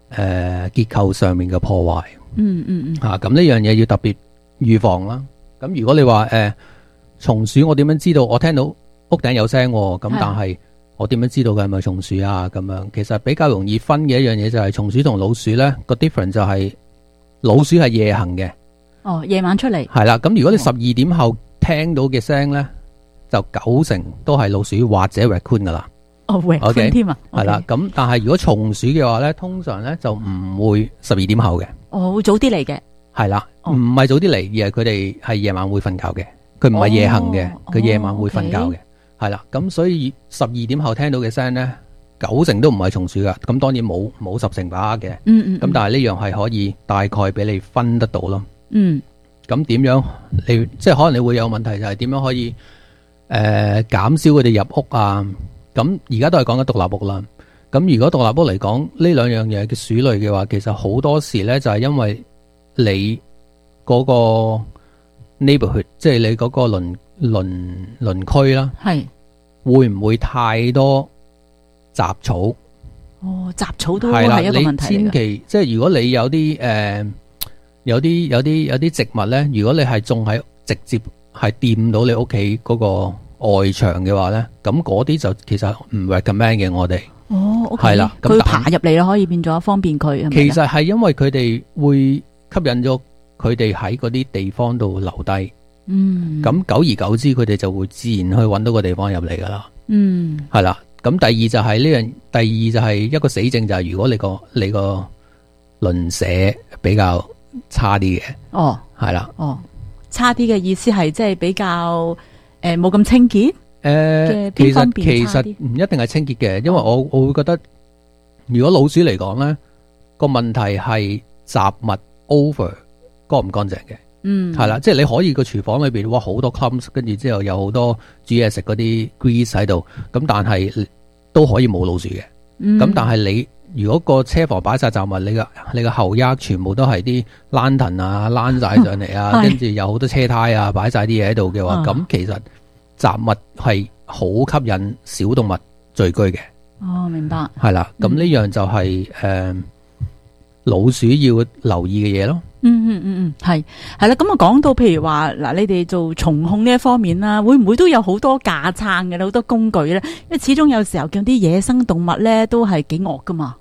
結構上面嘅破壞。咁呢樣嘢要特別預防啦。咁如果你話松鼠，我點樣知道？我聽到屋頂有聲喎，咁但係我點樣知道佢係咪松鼠啊？咁樣其實比較容易分嘅一樣嘢就係松鼠同老鼠咧個 difference 就係老鼠係夜行嘅。 哦，夜晚出嚟。 係啦，咁如果你12點後聽到嘅聲咧，就90%都係老鼠或者 raccoon 噶啦。 哦 raccoon 添啊。 係啦，咁但係如果松鼠嘅話咧，通常咧就唔會12點後嘅。 哦，會早啲嚟嘅。 係啦，唔係早啲嚟，而係佢哋係夜晚會瞓覺嘅。佢唔係夜行嘅，佢夜晚會瞓覺嘅。係啦，咁所以12點後聽到嘅聲咧，90%都唔係松鼠噶。咁當然冇10成把握嘅。咁但係呢樣係可以大概俾你分得到咯。咁點樣？你即係可能你會有問題，就係點樣可以減少佢哋入屋啊？咁而家都係講緊獨立屋啦。咁如果獨立屋嚟講，呢兩樣嘢嘅鼠類嘅話，其實好多時咧就係因為你嗰個 neighborhood，即係你嗰個鄰區啦， 係會唔會太多雜草？ 哦，雜草都係一個問題嚟嘅。 你千祈即係如果你有啲有啲植物咧，如果你係種喺直接係掂到你屋企嗰個外牆嘅話咧，咁嗰啲就其實唔 recommend 嘅。我哋係啦， 佢爬入嚟咯，可以變咗方便佢。係咪其實係因為佢哋會吸引咗佢哋喺嗰啲地方度留低。咁久而久之，佢哋就會自然去揾到個地方入嚟噶啦。係啦。咁第二就係第二就係一個死症，就係如果你個鄰舍比較差啲嘅。係啦。 差啲嘅意思係即係比較冇咁清潔。 其實唔一定係清潔嘅，因為我會覺得，如果老鼠嚟講咧，個問題係雜物 over 乾唔乾淨嘅。係啦，即係你可以個廚房裏邊哇好多 clumps， 跟住之後有好多煮嘢食嗰啲 grease 喺度，咁但係都可以冇老鼠嘅。咁但係你如果個車房擺晒雜物，你個後壓全部都係啲 lantern 啊，躝晒上嚟啊，跟住有好多車胎啊，擺晒啲嘢喺度嘅話，咁其實雜物係好吸引小動物聚居嘅。 明白。係啦，咁呢樣就係老鼠要留意嘅嘢咯。 係啦。咁啊，講到譬如話嗱，你哋做蟲控呢一方面啦，會唔會都有好多架撐嘅，好多工具咧？因為始終有時候見啲野生動物咧，都係幾惡噶嘛。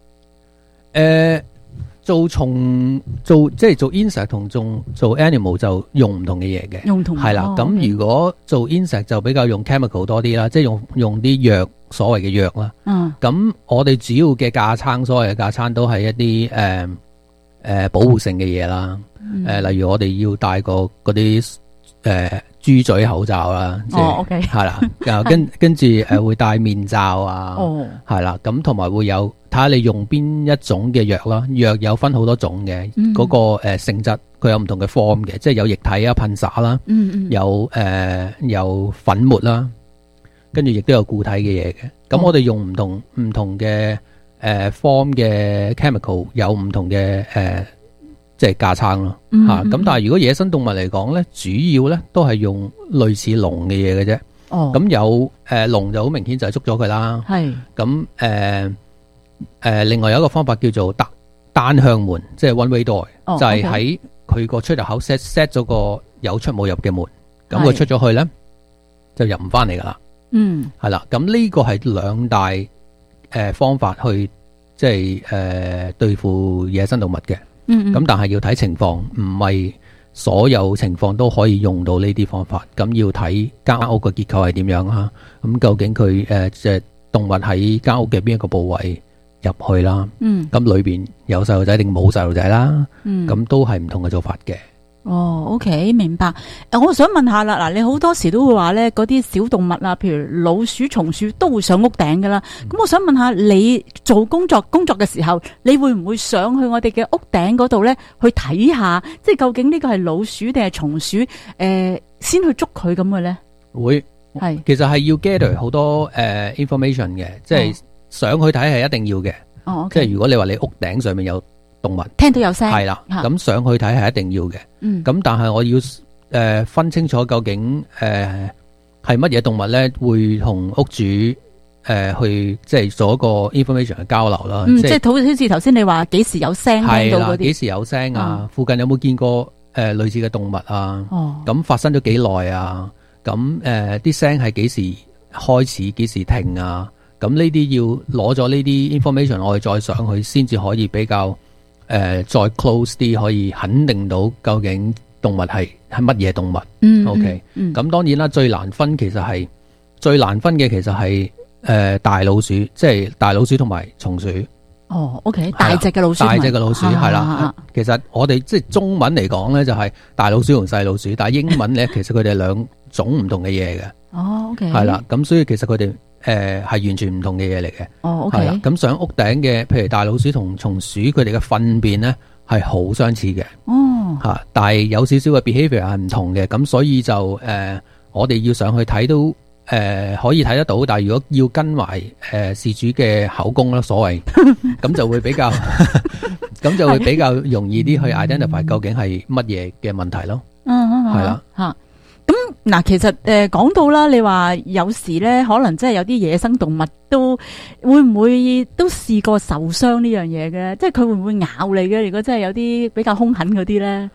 做蟲即係做 insect 同做 animal 就用唔同嘅嘢嘅。係啦。咁如果做 insect 就比較用 chemical 多啲啦，即係用啲藥，所謂嘅藥啦。咁我哋主要嘅架撐，所謂嘅架撐都係一啲保護性嘅嘢啦。例如我哋要戴個嗰啲豬嘴口罩啦。 OK。 係啦。跟住會戴面罩啊。係啦。咁同埋會有睇下你用邊一種嘅藥啦。藥有分好多種嘅。嗰個性質佢有唔同嘅 form 嘅，即係有液體啊、噴灑啦。有粉末啦，跟住亦都有固體嘅嘢嘅。咁我哋用唔同嘅form 嘅 chemical， 有唔同嘅即係架撐咯。咁但係如果野生動物嚟講咧，主要咧都係用類似籠嘅嘢嘅啫。咁有籠就好明顯就係捉咗佢啦。咁另外有一個方法叫做單向門，即係 one way door，就係喺佢個出入口 set 咗個有出冇入嘅門，咁佢出咗去咧就入唔翻嚟噶啦。係啦。咁呢個係兩大方法去即係對付野生動物嘅。咁但係要睇情況，唔係所有情況都可以用到呢啲方法。咁要睇間屋嘅結構係點樣啦。咁究竟佢即係動物喺間屋嘅邊一個部位入去啦。咁裏邊有細路仔定冇細路仔啦。咁都係唔同嘅做法嘅。 OK， 明白。我想問下啦，嗱，你好多時都會話咧，嗰啲小動物啊，譬如老鼠、松鼠都會上屋頂噶啦。咁我想問下，你做工作嘅時候，你會唔會上去我哋嘅屋頂嗰度咧，去睇下，即係究竟呢個係老鼠定係松鼠？先去捉佢咁嘅咧？會係，其實係要 gather 好多information 嘅，即係上去睇係一定要嘅。即係如果你話你屋頂上面有動物聽到有聲，係啦，咁上去睇係一定要嘅。咁但係我要分清楚究竟係乜嘢動物咧，會同屋主去即係做一個 information 嘅交流啦。 即係好似頭先你話幾時有聲聽到嗰啲， 幾時有聲啊？附近有冇見過類似嘅動物啊？咁發生咗幾耐啊？咁啲聲係幾時開始？幾時停啊？咁呢啲要攞咗呢啲 information，我哋再上去先至可以比較再 close 啲，可以肯定到究竟動物係乜嘢動物。OK，咁當然啦，最難分嘅其實係大老鼠，即係大老鼠同埋松鼠。 OK， 大隻嘅老鼠， 係啦。其實我哋即係中文嚟講咧，就係大老鼠同細老鼠，但係英文咧，其實佢哋係兩種唔同嘅嘢嘅。 OK， 係啦，咁所以其實佢哋係完全唔同嘅嘢嚟嘅。 OK， 係啦，咁上屋頂嘅，譬如大老鼠同松鼠，佢哋嘅糞便咧係好相似嘅。但係有少少嘅 behavior 係唔同嘅，咁所以就我哋要上去睇都。可以睇得到，但係如果要跟埋事主嘅口供啦，所謂咁就會比較咁就會比較容易啲去 identify 究竟係乜嘢嘅問題咯。係啦咁嗱，其實講到啦，你話有時咧，可能真係有啲野生動物都會唔會都試過受傷呢樣嘢嘅？即係佢會唔會咬你嘅？如果真係有啲比較兇狠嗰啲咧？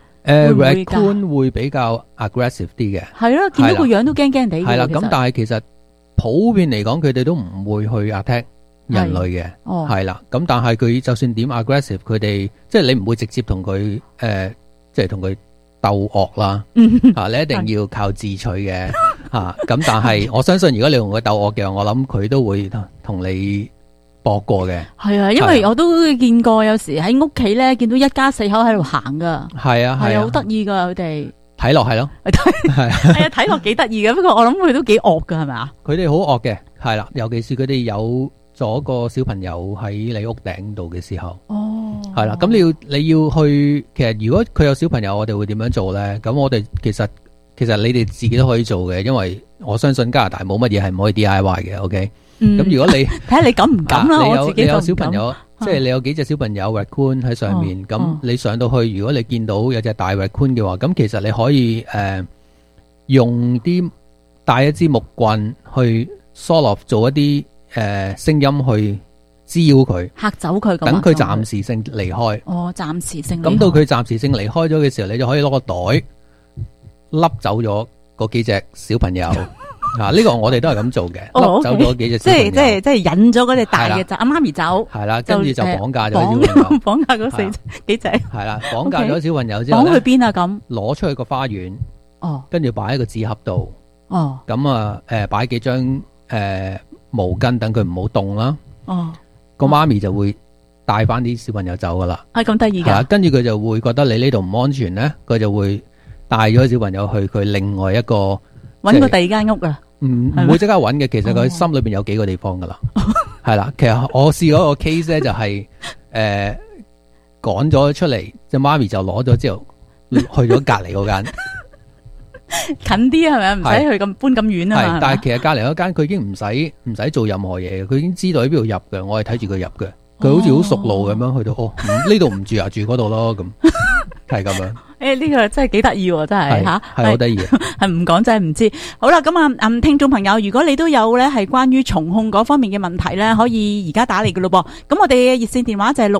raccoon 會比較 aggressive 啲嘅， 係咯，見到個樣都驚驚地嘅。 係啦，咁但係其實普遍嚟講，佢哋都唔會去 attack 人類嘅，係啦。咁但係佢就算點 aggressive，佢哋即係你唔會直接同佢即係同佢鬥惡啦。你一定要靠自取嘅吓。咁但係我相信，如果你同佢鬥惡嘅話，我諗佢都會同你搏過嘅。係啊，因為我都見過，有時喺屋企咧見到一家四口喺度行噶。係啊，好得意噶佢哋。睇落係咯，係啊，睇落幾得意嘅。不過我諗佢都幾惡噶，係咪啊？佢哋好惡嘅，係啦，尤其是佢哋有咗個小朋友喺你屋頂度嘅時候。係啦，咁你要去，其實如果佢有小朋友，我哋會點樣做咧？咁我哋其實你哋自己都可以做嘅，因為我相信加拿大冇乜嘢係唔可以 DIY 嘅。OK。咁如果你睇下你敢唔敢啦，你有小朋友，即係你有幾隻小朋友 raccoon 喺上面，咁你上到去，如果你見到有隻大 raccoon 嘅話，咁其實你可以用帶一支木棍去 sort of 做一啲聲音去滋擾佢，嚇走佢，等佢暫時性離開。暫時性。咁到佢暫時性離開咗嘅時候，你就可以攞個袋笠走咗嗰幾隻小朋友。呢個我哋都係咁做嘅，笠走咗幾隻小朋友，即係引咗嗰隻大嘅就阿媽咪走，係啦，跟住就綁架咗小朋友，綁架嗰幾隻，係啦，綁架咗小朋友之後，綁去邊啊？咁攞出去個花園，跟住擺喺個紙盒度，咁啊，擺幾張毛巾等佢唔好凍啦，個媽咪就會帶翻啲小朋友走噶啦，咁得意噶，跟住佢就會覺得你呢度唔安全咧，佢就會帶咗小朋友去佢另外一個。搵個第二間屋啊？唔會即刻搵嘅，其實佢心裏邊有幾個地方噶啦，係啦。其實我試過一個 case 咧，就係趕咗出嚟，隻媽咪就攞咗之後去咗隔籬嗰間，近啲係咪？唔使去咁搬咁遠啊嘛。但係其實隔籬嗰間佢已經唔使做任何嘢嘅，佢已經知道喺邊度入嘅，我係睇住佢入嘅，佢好似好熟路咁樣去到，呢度唔住啊，住嗰度咯咁，係咁樣。呢個真係幾得意喎，真係吓，係好得意，係唔講真係唔知。好啦，咁啊，聽眾朋友，如果你都有咧係關於蟲控嗰方面嘅問題咧，可以而家打嚟嘅咯噃。咁我哋嘅熱線電話就係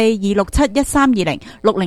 604-267-1320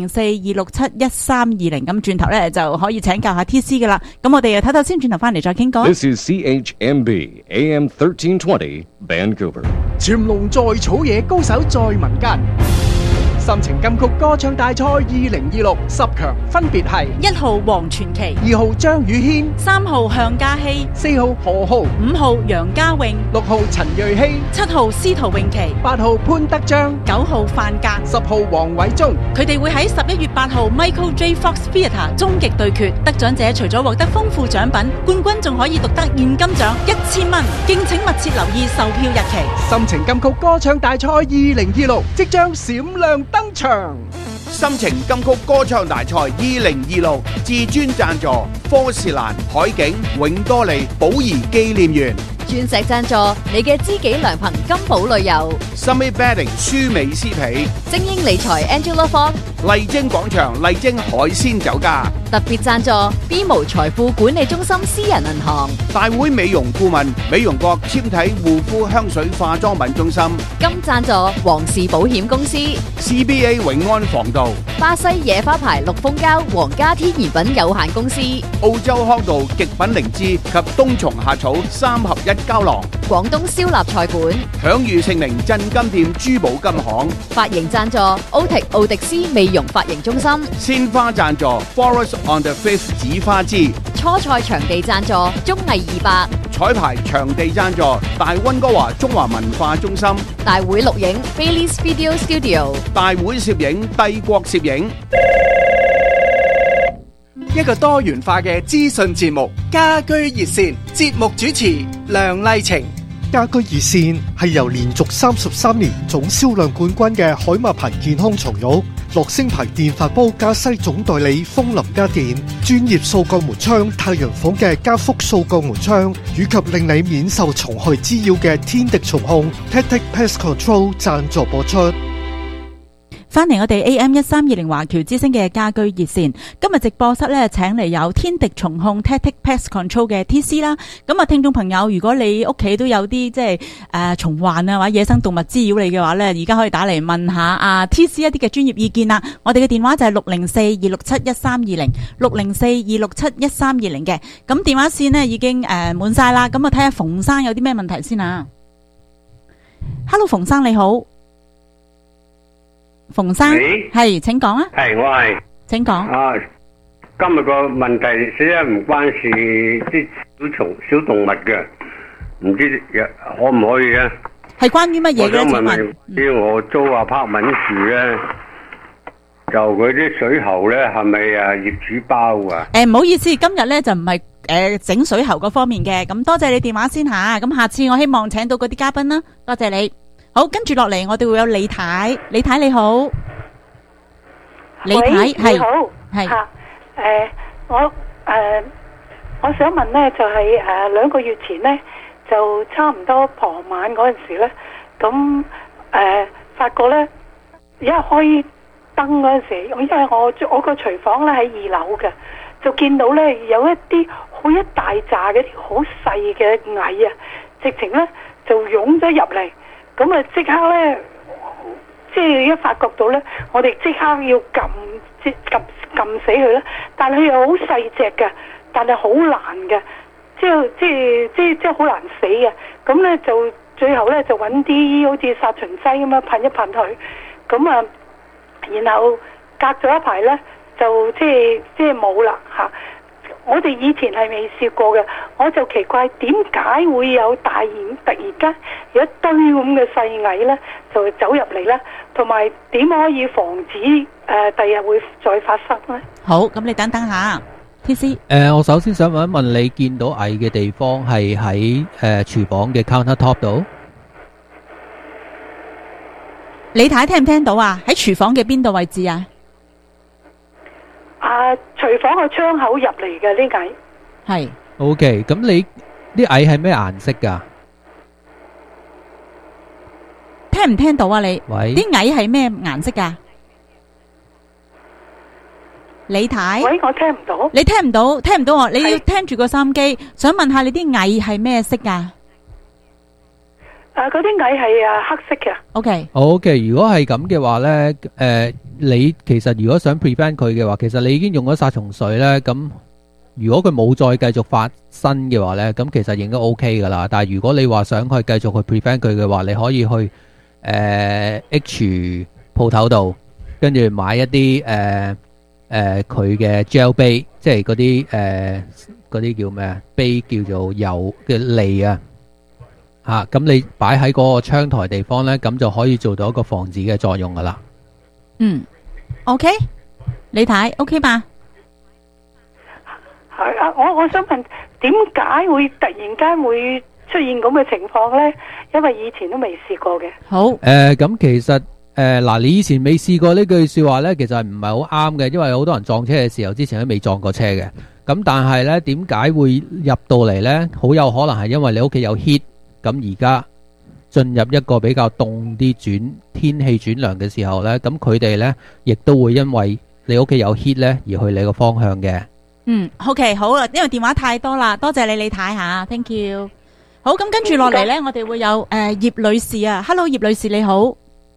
604-267-1320。咁轉頭咧就可以請教下 TC 嘅啦。咁我哋又睇睇先，轉頭翻嚟再傾過。 This is CHMB AM 1320 Vancouver。 潛龍在草野，高手在民間。心情金曲歌唱大賽2026 10強分別係 1號黃傳奇、 2號張宇軒、 3號向嘉熙、 4號何浩、 5號楊家穎、 6號陳瑞希、 7號司徒詠琪、 8號潘德章、 9號范格、 10號黃偉忠。佢哋會喺11月8號 Michael J. Fox Theatre 終極對決，得獎者除咗獲得豐富獎品，冠軍仲可以獨得現金獎1000蚊。敬請密切留意售票日期。心情金曲歌唱大賽2026即將閃亮登場。 心情金曲歌唱大賽2026至尊贊助科士蘭、海景、永多利、寶儀紀念園， 鑽石贊助你嘅知己良朋金寶旅遊， Summit Bedding 舒美斯皮， 精英理財 Angela Fong 麗晶廣場麗晶海鮮酒家， 特別贊助 B 無財富管理中心私人銀行， 大會美容顧問美容國纖體護膚香水化妝品中心， 金贊助皇氏保險公司， CBA 永安防盜， 巴西野花牌綠蜂膠皇家天然品有限公司， 澳洲康道極品靈芝及冬蟲夏草3合1膠囊， 廣東燒臘菜館， 享譽盛名鎮金店珠寶金行， 髮型贊助奧迪斯美容髮型中心， 鮮花贊助 Forest on the Fifth 紫花枝， 初賽場地贊助綜藝200， 彩排場地贊助大溫哥華中華文化中心， 大會錄影 Bailey's Video Studio， 大會攝影帝國攝影。 一個多元化嘅資訊節目，家居熱線，節目主持梁麗晴。 家居熱線係由連續33年總銷量冠軍嘅海馬牌健康床褥、樂聲牌電飯煲加西總代理風林家電、專業掃鋼門窗太陽房嘅加福掃鋼門窗，以及令你免受蟲害滋擾嘅天敵蟲控 Tactic Pest Control 贊助播出。 翻嚟我哋 AM1320華僑之聲嘅家居熱線，今日直播室咧請嚟有天敵蟲控 Tactic Pest Control 嘅 TC 啦。咁啊，聽眾朋友，如果你屋企都有啲即係蟲患啊或者野生動物滋擾你嘅話咧，而家可以打嚟問下TC 一啲嘅專業意見啦。我哋嘅電話就係604-267-1320 604-267-1320嘅。咁電話線呢已經滿晒啦。咁啊，睇下馮生有啲咩問題先啊。Hello， 馮生你好。馮生係，請講啊。 係，我係，請講。今日個問題實在唔關事，啲小動物嘅，唔知可唔可以咧？ 係關於乜嘢咧？ 我想問啲我租apartment住咧，就佢啲水喉咧係咪業主包啊？ 唔好意思，今日咧就唔係整水喉嗰方面嘅。咁多謝你電話先吓，咁下次我希望請到嗰啲嘉賓啦。多謝你。好，跟住落嚟，我哋會有李太。李太你好，李太係， 你好，係我想問呢，就係2個月前呢，就差唔多傍晚嗰陣時呢，咁發覺呢，一開燈嗰陣時，因為我個廚房呢喺2樓嘅，就見到呢有一啲好一大扎嗰啲好細嘅蟻啊，直情呢就湧咗入嚟。咁啊！即刻咧，即係一發覺到咧，我哋即刻要撳死佢啦。但係佢又好細隻嘅，但係好難嘅，即係好難死嘅。咁咧就最後咧就揾啲好似殺蟲劑咁樣噴一噴佢。咁啊，然後隔咗一排咧，就即係冇啦嚇。我哋以前係未試過嘅，我就奇怪點解會有突然間有一堆咁嘅細蟻呢，就走入嚟呢，同埋點可以防止第日會再發生呢？ 好，咁你等等下 TC。 我首先想問一問你見到蟻嘅地方係喺廚房嘅 counter top 度？ 李太聽唔聽到啊？喺廚房嘅邊度位置啊？ 廚房個窗口入嚟嘅呢蟻係 OK， 咁你啲蟻係咩顏色噶？ 聽唔聽到啊？你喂， 啲蟻係咩顏色噶？李太， 喂，我聽唔到， 你聽唔到，聽唔到我，你要聽住個收音機，想問下你啲蟻係咩色噶？ 嗰啲蟻係黑色嘅。 OK， 如果係咁嘅話呢，你其實如果想 prevent 佢嘅話，其實你已經用咗殺蟲水呢。咁如果佢冇再繼續發生嘅話呢，咁其實應該 OK 噶啦。但係如果你話想去繼續去 prevent 佢嘅話，你可以去H 鋪頭度，跟住買一啲佢嘅 gel bait，即係嗰啲叫咩啊？bait叫做油嘅脷啊。咁你擺喺嗰個窗台地方呢，咁就可以做到一個防止嘅作用噶啦。 OK， 李太 OK 吧？ 係啊，我想問，點解會突然間會出現咁嘅情況呢？因為以前都未試過嘅。 好， 咁其實你以前未試過呢句說話呢，其實唔係好啱嘅，因為有好多人撞車嘅時候之前都未撞過車嘅。咁但係呢，點解會入到嚟呢？好有可能係因為你屋企有 heat。咁而家進入一個比較凍啲天氣轉涼嘅時候咧，咁佢哋咧亦都會因為你屋企有 heat 咧而去你個方向嘅。 OK 好啦，因為電話太多啦，多謝李太吓 ，thank you。好，咁跟住落嚟咧，我哋會有葉女士啊 ，Hello 葉女士你好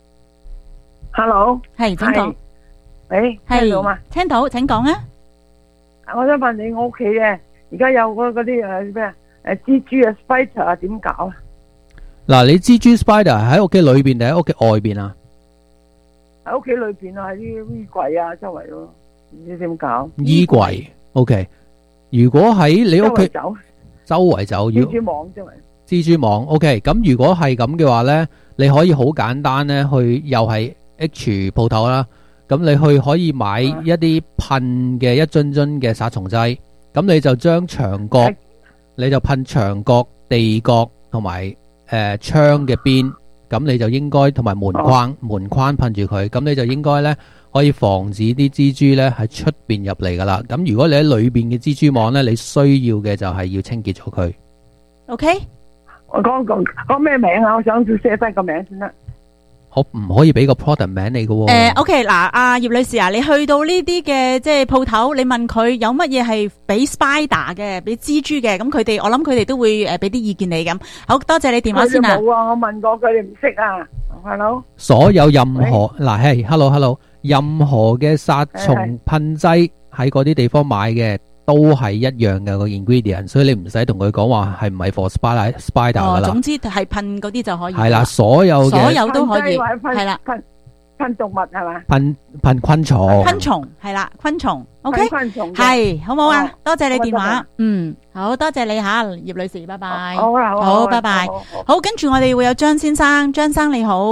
，Hello 係請講， 喂聽到嘛？ 聽到，請講啊。 我想問你，我屋企嘅而家有嗰啲咩蜘蛛啊 spider 啊點搞啊？ 嗱，你蜘蛛 spider 喺屋企裏邊定喺屋企外邊啊？ 喺屋企裏邊啊，喺啲衣櫃啊周圍咯，唔知點搞。 衣櫃 OK， 如果喺你屋企周圍走， 蜘蛛網周圍。 蜘蛛網 OK， 咁如果係咁嘅話呢，你可以好簡單呢，去又係 H 鋪頭啦，咁你去可以買一啲噴嘅一樽樽嘅殺蟲劑，咁你就將牆角，你就噴牆角、地角同埋窗嘅邊，咁你就應該同埋門框噴住佢，咁你就應該呢可以防止啲蜘蛛呢喺出邊入嚟噶啦。咁如果你喺裏邊嘅蜘蛛網呢，你需要嘅就係要清潔咗佢。 OK。 我講咩名啊？我想寫低個名先得。 我唔可以俾個 product 名你嘅。 OK 嗱，阿葉女士啊，你去到呢啲嘅即係鋪頭，你問佢有乜嘢係俾 spider 嘅，俾蜘蛛嘅，咁我諗佢哋都會俾啲意見你咁。好多謝你電話先啊。 冇啊，我問過佢哋唔識啊。Hello。 所有任何嗱係 hello， 任何嘅殺蟲噴劑喺嗰啲地方買嘅。都係一樣嘅個 ingredient， 所以你唔使同佢講話係唔係 for spider 噶啦。 總之係噴嗰啲就可以。 係啦，所有都可以。係啦， 噴動物係嘛？ 噴昆蟲。 昆蟲係啦，昆蟲。OK， 昆蟲係好冇啊？多謝你電話。好多謝你吓，葉女士，拜拜。 好啦， 好，拜拜。好，跟住我哋會有張先生，張生你好。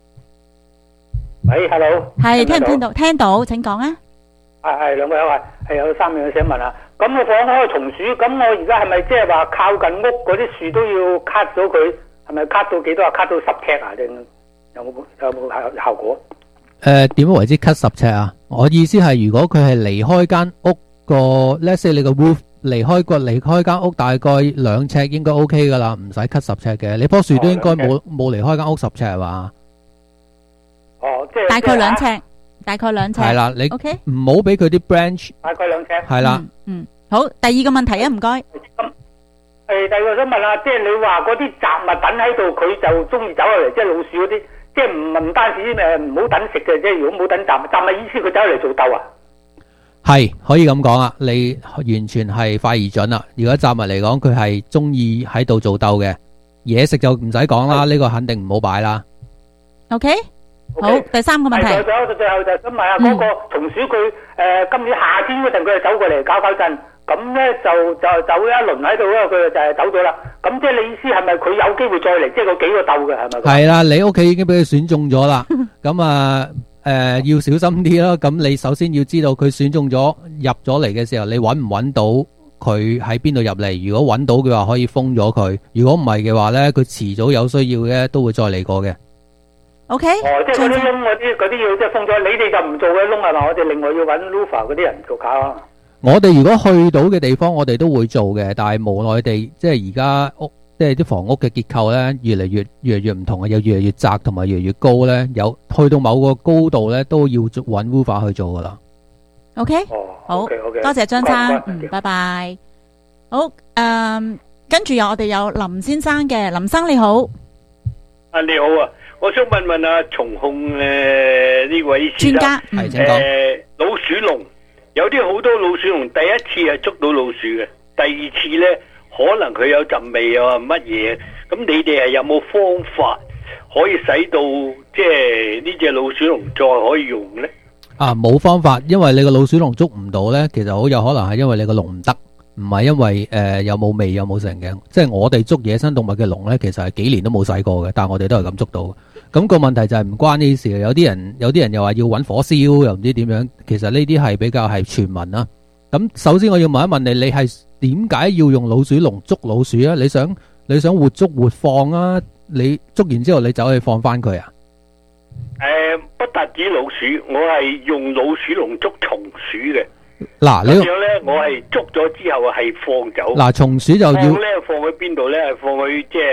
喂 ，hello。 係聽唔聽到？聽到，請講啊。 係兩位係有3樣想問啊。咁我放開松鼠，咁我而家係咪即係話靠近屋嗰啲樹都要 cut 咗佢？係咪 cut 到幾多啊 ？cut 到10尺啊？定有冇效果？ 點樣為之 cut 10尺啊？我意思係如果佢係離開間屋個 ，let's say 你個 roof 離開間屋大概2尺應該 OK 噶啦，唔使 cut 10尺嘅。你棵樹都應該冇離開間屋10尺係嘛？ 即係大概2尺。大概2尺。 係啦，你 OK 唔好俾佢啲 branch。 大概2尺。 係啦。 好，第二個問題啊，唔該。 第二個想問下，即係你話嗰啲雜物等喺度，佢就中意走入嚟，即係老鼠嗰啲，即係唔單止唔好等食嘅，即係如果冇等雜物意思佢走嚟做竇啊？ 係可以咁講啊，你完全係快而準啦。如果雜物嚟講，佢係中意喺度做竇嘅，嘢食就唔使講啦，呢個肯定唔好擺啦。 OK。好，第3個問題。 最後就想問下嗰個松鼠，佢今年夏天嗰陣佢就走過嚟搞震，咁咧就走一輪喺度咧，佢就係走咗啦。咁即係你意思係咪佢有機會再嚟？即係嗰幾個竇嘅係咪？ 係啦，你屋企已經俾佢選中咗啦。咁要小心啲咯。咁你首先要知道佢選中咗入咗嚟嘅時候，你揾唔揾到佢喺邊度入嚟？如果揾到嘅話，可以封咗佢；如果唔係嘅話咧，佢遲早有需要嘅都會再嚟過嘅。 OK， 即係嗰啲窿嗰啲要即係封咗，你哋就唔做嘅窿係嘛？我哋另外要揾 Lufa 嗰啲人做搞。 我哋如果去到嘅地方，我哋都會做嘅，但係無奈地，即係而家屋，即係啲房屋嘅結構咧，越嚟越唔同啊，又越嚟越窄，同埋越嚟越高咧，有去到某個高度咧，都要揾 Lufa 去做噶啦。 OK，好，多謝張生，拜拜。好，跟住我哋有林先生嘅，林生你好。 你好啊。我想問下蟲控呢位專家，老鼠籠有啲好多老鼠籠，第一次係捉到老鼠嘅，第二次呢可能佢有陣味啊乜嘢，咁你哋係有冇方法可以使到即係呢隻老鼠籠再可以用呢？ 冇方法，因為你個老鼠籠捉唔到呢，其實好有可能係因為你個籠唔得，唔係因為有冇味有冇成嘅。即係我哋捉野生動物嘅籠呢，其實係幾年都冇洗過嘅，但係我哋都係咁捉到。咁個問題就係唔關呢啲事嘅，有啲人又話要揾火燒，又唔知點樣。其實呢啲係比較係傳聞啦。咁首先我要問一問你，你係點解要用老鼠籠捉老鼠啊？你想活捉活放啊？你捉完之後你走去放翻佢啊？ 不單止老鼠，我係用老鼠籠捉松鼠嘅。 嗱， 咁樣咧，我係捉咗之後係放走。 嗱，松鼠就要放咧放去邊度咧？放去即係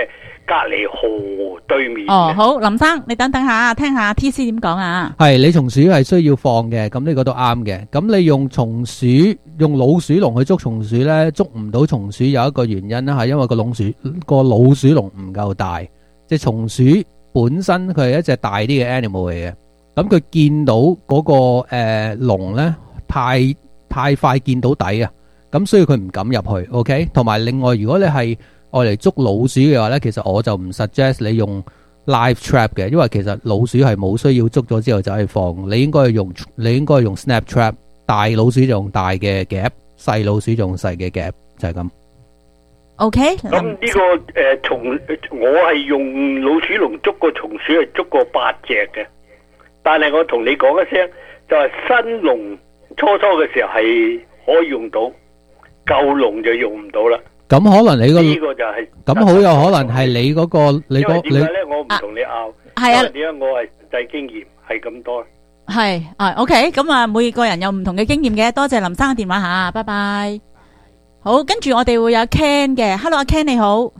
隔離河對面。 哦，好，林生，你等下，聽下 TC 點講啊。 係你松鼠係需要放嘅，咁呢個都啱嘅。咁你用老鼠籠去捉松鼠咧，捉唔到松鼠有一個原因咧，係因為個老鼠籠唔夠大。即係松鼠本身佢係一隻大啲嘅 animal 嚟嘅，咁佢見到嗰個籠咧太快見到底啊，咁所以佢唔敢入去。OK， 同埋另外如果你係愛嚟捉老鼠嘅話咧，其實我就唔 suggest 你用 live trap 嘅，因為其實老鼠係冇需要捉咗之後就去放，你應該用 snap trap， 大老鼠就用大嘅夾，細老鼠就用細嘅夾，就係咁。 OK， 咁呢個我係用老鼠籠捉個松鼠係捉過8隻嘅，但係我同你講一聲，就係新籠初嘅時候係可以用到，舊籠就用唔到啦。咁可能你呢個就係咁好有可能係你嗰個你個點解咧？我唔同你拗， 係啊， 點解我係實際經驗係咁多？ 係OK， 咁啊，每個人有唔同嘅經驗嘅，多謝林生嘅電話吓，拜拜。好，跟住我哋會有 Ken 嘅 ，Hello 阿 Ken 你好，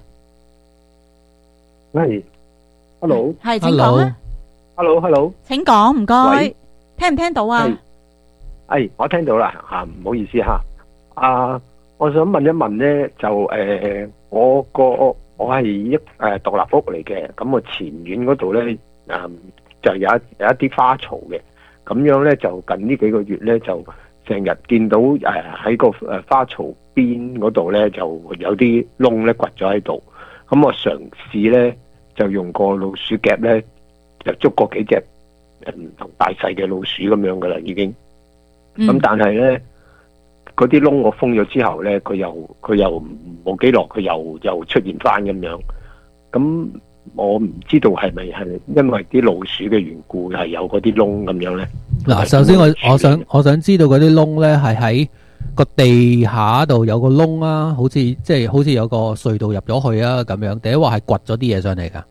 係 ，Hello， 係請講啊 ，Hello， 請講，唔該，聽唔聽到啊？ 係，我聽到啦，唔好意思吓，我想問一問咧，就我係一獨立屋嚟嘅，咁我前院嗰度咧，就有一啲花槽嘅，咁樣咧就近呢幾個月咧就成日見到喺個花槽邊嗰度咧就有啲窿咧掘咗喺度，咁我嘗試咧就用個老鼠夾咧就捉過幾隻唔同大細嘅老鼠咁樣噶啦已經，咁但係咧嗰啲窿我封咗之後咧佢又冇幾耐佢又出現翻咁樣，咁我唔知道係咪係因為啲老鼠嘅緣故係有嗰啲窿咁樣咧？ 嗱，首先我想知道嗰啲窿咧係喺個地下度有個窿啊，好似有個隧道入咗去啊咁樣，定係話係掘咗啲嘢上嚟噶？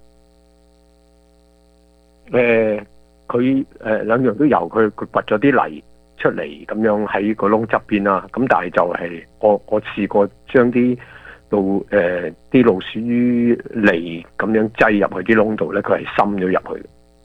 佢兩樣都有，佢掘咗啲泥出嚟咁樣喺個窿側邊啦。咁但係就係我試過將啲老鼠泥咁樣擠入去啲窿度咧，佢係滲咗入去。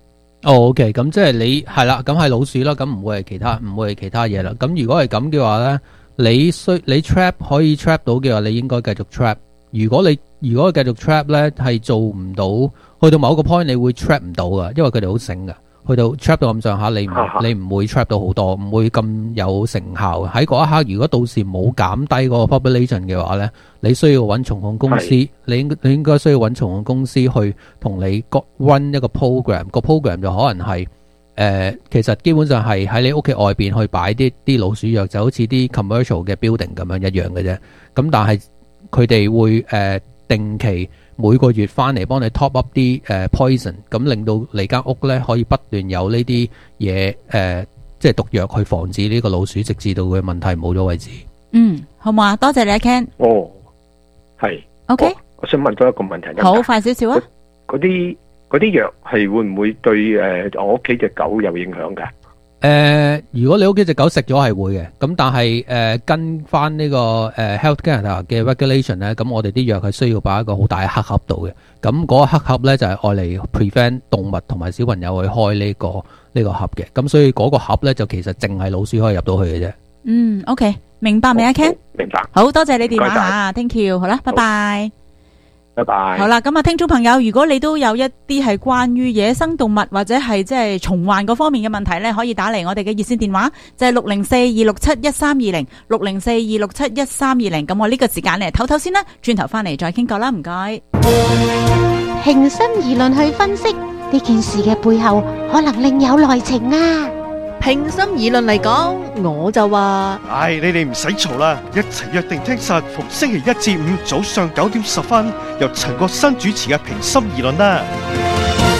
OK， 咁即係你係啦，咁係老鼠啦，咁唔會係其他嘢啦。咁如果係咁嘅話咧，你 trap 可以 trap 到嘅話，你應該繼續 trap。如果繼續 trap 咧，係做唔到，去到某一個 point 你會 trap 唔到噶，因為佢哋好醒噶。去到 trap 到咁上下，你唔會 trap 到好多，唔會咁有成效。喺嗰一刻，如果到時冇減低嗰個 population 嘅話咧，你需要揾蟲控公司，你應該需要揾蟲控公司去同你 run 一個 program， 個 program 就可能係其實基本上係喺你屋企外邊去擺啲老鼠藥，就好似啲 commercial 嘅 building 咁樣一樣嘅啫。咁但係佢哋會定期每個月翻嚟幫你 top up 啲poison， 咁令到你間屋咧可以不斷有呢啲嘢即係毒藥去防止呢個老鼠，直至到佢問題冇咗為止。 好唔好啊？多謝你啊 Ken。 係。 OK。 我想問多一個問題。 好，快少少啊。 嗰啲藥係會唔會對我屋企隻狗有影響㗎？ 如果你屋企隻狗食咗係會嘅，咁但係跟翻呢個Health Canada 嘅 regulation 咧，咁我哋啲藥係需要擺一個好大嘅黑盒度嘅，咁嗰個黑盒咧就係愛嚟 prevent 動物同埋小朋友去開呢個盒嘅，咁所以嗰個盒咧就其實淨係老鼠可以入到去嘅啫。 OK， 明白未啊 Ken？ 明白。 好多謝你電話吓 ，Thank you， 好啦，拜拜。 拜拜。 好啦，咁啊，聽眾朋友，如果你都有一啲係關於野生動物或者係即係蟲患嗰方面嘅問題咧，可以打嚟我哋嘅熱線電話，就係604-267-1320 604-267-1320。咁我呢個時間咧唞唞先啦，轉頭翻嚟再傾過啦，唔該。 平心而論去分析呢件事嘅背後，可能另有內情啊。 平心而論嚟講，我就話， 你哋唔使嘈啦，一齊約定聽實逢星期一至五早上9點10分，由陳國新主持嘅平心而論啦。